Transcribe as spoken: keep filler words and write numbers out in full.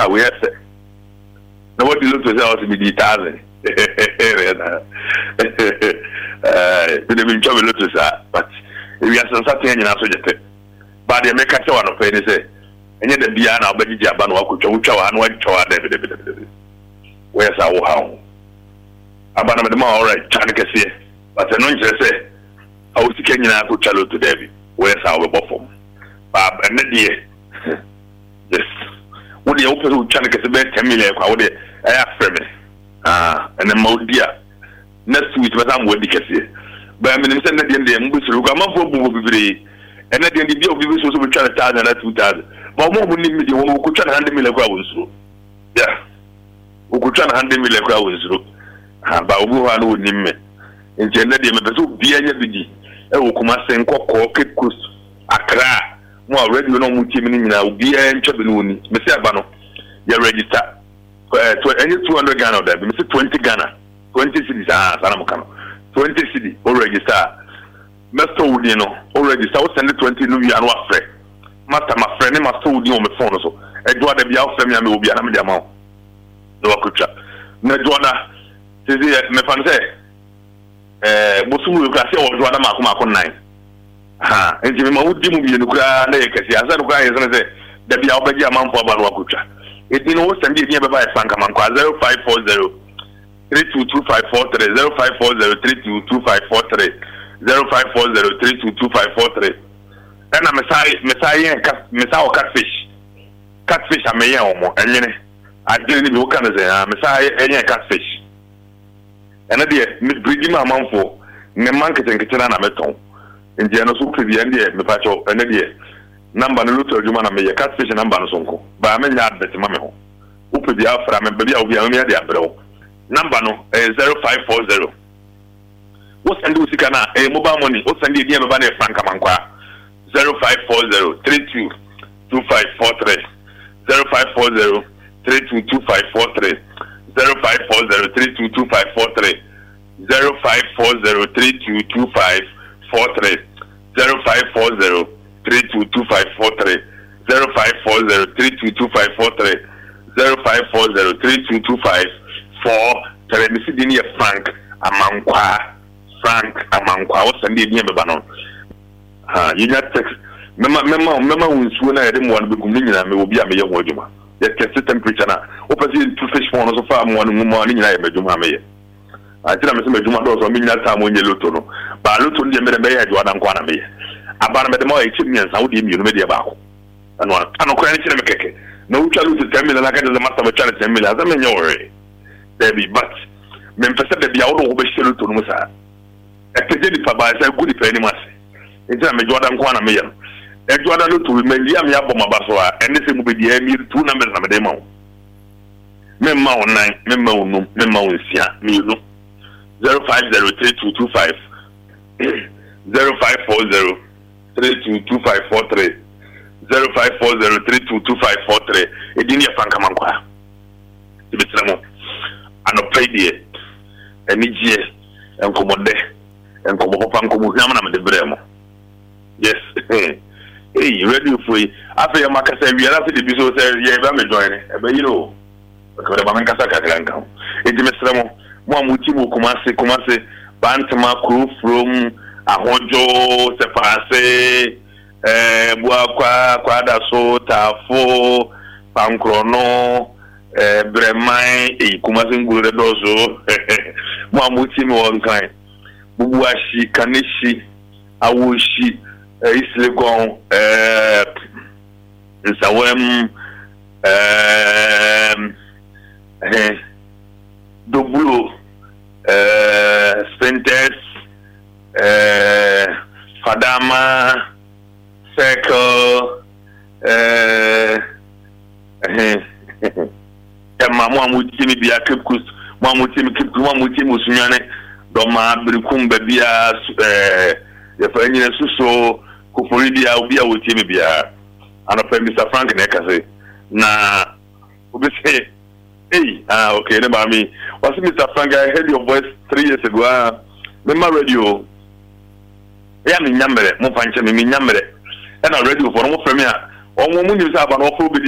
ah we say na what you look to say out be the thousand eh the be trouble look to say but if you are something nyina so jete but the make say one of any say enye da bia na obagiji aba na wakotwa wotwa wa na watwa wa da de de de where say wo ha aba na me ma alright chan kese but no nyere say awu sike nyina akotwa lo to David where say wo bofom ba ene de yes wo de open wo chan kese be ten million kwa wo de aya freme ah ene maudia next week ba sam wo di kese ba me nim say na de de mbusuru kwa mafo bu bibiri ene de de bi obi so so be twa one thousand na two thousand ba mo mo ni mi de wo ko twa one hundred million kwa wonsuru yeah wo ko twa one hundred million kwa wonsuru ha ba obu ha no ni me nje na de me be so bi anya bigi e wo kuma sen kokko kekus akra mo already no mo timi ni nyina obi en twa be no ni me se aba no ya register eh any two hundred Ghana da me se twenty Ghana twenty cities ah sana mo kano twenty cities o register master wudi no o register o send twenty no wi anu afre master my friend ni master wudi o me phone so e do da bia o fam ya me obi ana me dia ma no akutwa na do na sisi me fan say eh bosumu yo ka se o do da ma ko ma ko nine ha enti me ma wudi mu bi no kura na ye kasi asa no kura ye se da bia o bagi amanfo aba no akutwa e di no o send bi be ba e fanka man kwa zero five four zero three two two five four three zero five four zero three two two five four three zero five four zero three two two five four three. And I'm a Messiah, Messiah catfish. Catfish, I may omo, and yene. I didn't even can say, Messiah, any catfish. And a dear, Miss Bridgima Manfo, Nemanket and Kitana Meton. In the Anosu, the India, Mepacho, and a dear. Number no Luther Jumana may a catfish and number sonko. But I may not bet Mamma. Who put the Afra and Baby of the bro. Number no, zero five four zero. What's and do sikana a mobile money? What's and the name of a franca manqua? Zero five four zero three two two five four three zero five four zero three two two five four three zero five four zero three two two five four three zero five four zero three two two five four three zero five four zero three two two five four three zero five four zero three two two five four three zero five four zero three two two five four three. This is the Frank Amankwa. Frank Amankwa. What's the name of Banon? Ha, you got text. Mema, mema, mema, unsuna ya demu wanu bekumini na mewobi ya meye mwajuma. Ya test temperature na. Opasi two fish phone so far mwanu mwanu nina ya mejuma meye. Atina mese mejuma do so minya ta mwenye loto no. Ba loto ndiye mele meye ya juwada nkwa na meye. Abana mede mawa ichi miya nsa udi imi yunu mede ya bako. Anwana, ano kwa yani chile mekeke. Na ucha luto temile na kati za master mechane temile. Aza menye ore. Debi, but. Memfese debi ya udo kubeshile loto numusa. Ekeze di paba ya gudi pe ni masi. Ita me Jordan kwa na meya. E Jordan no to me dia me aboma baso a ene se mu be dia mi two numbers na me dem ma. Me ma on nine, me ma on no, me ma on sia, me no. zero five zero three two two five zero five four zero three two two five four three zero five four zero three two two five four three. E di ni franka mankwa. Ibitramo. Ano pay die. Eni gie enkomode. Enkomo papa nkomo hwama na me de bremo. Yes. Hey, ready for you. After your Macassa, we are after the business, yeah, I'm joining. But you know, because I'm Mancasa Calanca. It's Mister Mo, one Mutimu Kumasi, Kumasi, Bantama crew from Ahojo, Sepase, Buaqua, Quadaso, Tafo, Pancrono, Bremai, Kumasin Guredozo, Mamutimu on kind. Bubuashi, Kanishi, Awushi. Islegon eh nsawem eh eh double eh Spentes eh Fadama Circle eh eh ma mo amutimi bia kepkus mo amutimi kepkus mo amutimi usunyane do ma brikum ba bia eh ya fa nyine suso kufuri dia obi a wotimi bia anopa Mister Frank na ekase na obi say hey ah okay ne ba mi was Mister Frank, I heard your voice three years ago ah me ma radio ya mi nyamere mo fanche mi nyamere e na radio for mo frame a o mo mu ni sa ba no for